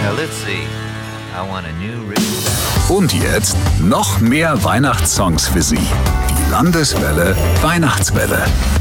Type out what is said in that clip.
Und jetzt noch mehr Weihnachtssongs für Sie. Die Landeswelle Weihnachtswelle.